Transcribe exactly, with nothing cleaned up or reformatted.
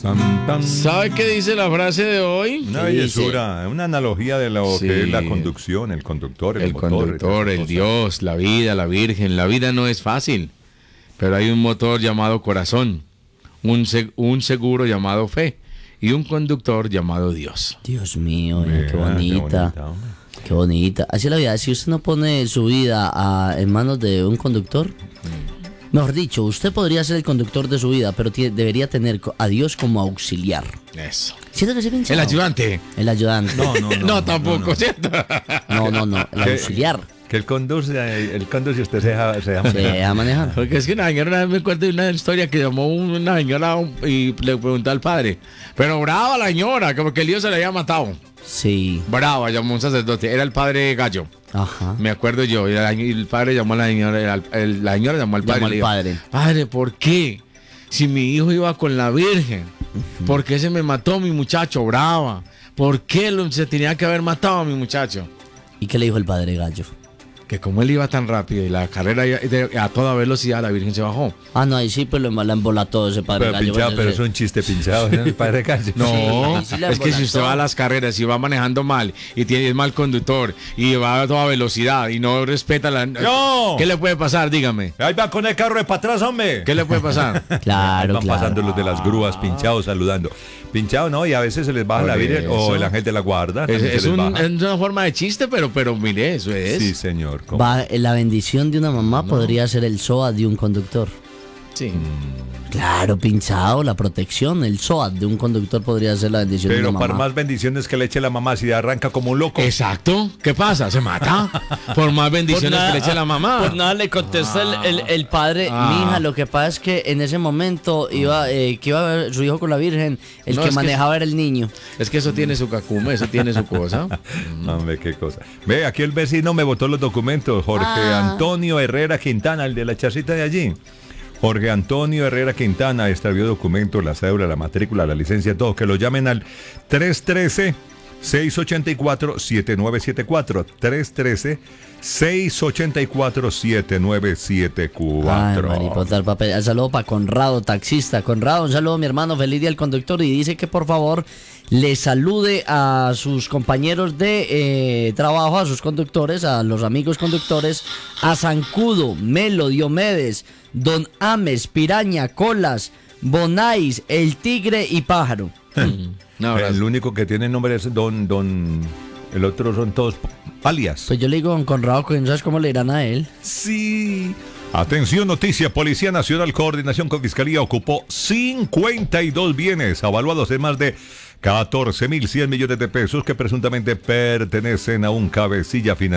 Tan, tan. ¿Sabe qué dice la frase de hoy? Una ¿Qué bellezura, dice? una analogía de lo Sí. que es la conducción, el conductor, el, El motor, conductor, esas el cosas. Dios, la vida, la Virgen. La vida no es fácil, pero hay un motor llamado corazón, un, seg- un seguro llamado fe y un conductor llamado Dios. Dios mío, eh, Mira, qué bonita. hombre. Qué bonita. Así es la vida. Si usted no pone su vida a- en manos de un conductor, mejor dicho, usted podría ser el conductor de su vida, pero tie- debería tener co- a Dios como auxiliar. Eso. ¿Siento que se pincha? El ayudante. El ayudante. No, no, No, no. tampoco, no. ¿cierto? No, no, no. El Que- auxiliar. Que el conduce, el conduce usted se deja, se deja Se deja manejar. Porque es que una señora una vez me cuenta de una historia que llamó una señora y le preguntó al padre. Pero brava la señora, como que el Dios se le había matado. Sí. Brava, llamó un sacerdote. Era el padre Gallo. Ajá. Me acuerdo yo. Y el, y el padre llamó a la señora. el- el- la señora llamó al padre. Llamó y le al dijo, padre. Padre, ¿por qué? Si mi hijo iba con la Virgen, ¿por qué se me mató mi muchacho? Brava. ¿Por qué lo- se tenía que haber matado a mi muchacho? ¿Y qué le dijo el padre Gallo? Que como él iba tan rápido y la carrera iba de- a toda velocidad, la Virgen se bajó. Ah, no, ahí sí, pues lo la embolató ese padre Pero Gallo. pinchado, Bueno, pero ese- es un chiste pinchado, ¿no? El padre Gallo. No, Sí, sí la es que si usted embolató. va a las carreras y va manejando mal y tiene es mal conductor y va a toda velocidad y no respeta la... ¡No! ¿Qué le puede pasar? Dígame. Ahí va con el carro de para atrás, hombre. ¿Qué le puede pasar? Claro, Van claro. pasando los de las grúas pinchados, saludando. Pinchado, ¿no? Y a veces se les baja Por la Virgen o eso. el ángel de la guarda. Es, también se es les un- baja. es una forma de chiste, pero, pero mire, eso es. Sí, señor. ¿Cómo? Va, la bendición de una mamá podría ser el S O A de un conductor. Sí. Claro, pinchado, la protección, el S O A de un conductor podría ser la bendición de Pero una para mamá. más bendiciones que le eche la mamá, si arranca como un loco. Exacto. ¿Qué pasa? ¿Se mata? Por más bendiciones Por nada- que le eche la mamá. Por nada le contesta el, el- el padre, Ah. mija, lo que pasa es que en ese momento iba, eh, que iba a ver su hijo con la Virgen, el No, que es que- manejaba era el niño. Es que eso tiene su cacume, eso tiene su cosa. Hombre, qué cosa. Ve, aquí el vecino me botó los documentos. Jorge Ah. Antonio Herrera Quintana, el de la chacita de allí. Jorge Antonio Herrera Quintana extravió documentos, la cédula, la matrícula, la licencia, todo. Que lo llamen al tres uno tres, seis ocho cuatro, siete nueve siete cuatro. tres uno tres, seis ocho cuatro, siete nueve siete Ay, cuatro. maripota, el papel. Un saludo para Conrado, taxista. Conrado, un saludo a mi hermano, feliz día al conductor. Y dice que por favor le salude a sus compañeros de eh, trabajo, a sus conductores, a los amigos conductores, a Zancudo, Melo, Diomedes, Don Ames, Piraña, Colas, Bonais, El Tigre y Pájaro. Un abrazo. El único que tiene nombre es Don, Don, el otro son todos alias. Pues yo le digo a don Conrado, que no sabes cómo le dirán a él. Sí. Atención, noticia. Policía Nacional, coordinación con Fiscalía, ocupó cincuenta y dos bienes avaluados en más de catorce mil cien millones de pesos que presuntamente pertenecen a un cabecilla financiero.